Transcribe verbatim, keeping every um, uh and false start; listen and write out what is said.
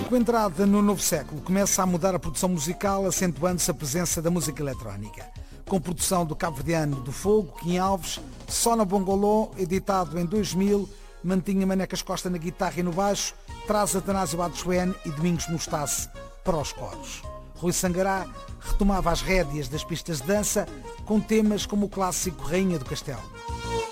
Com a entrada no novo século, começa a mudar a produção musical, acentuando-se a presença da música eletrónica. Com produção do cabo-verdiano do Fogo, Kim Alves, Só na Bongoló, editado em dois mil, mantinha Manecas Costa na guitarra e no baixo, traz Atanásio Adsuene e Domingos Mustace para os coros. Rui Sangará retomava as rédeas das pistas de dança com temas como o clássico Rainha do Castelo.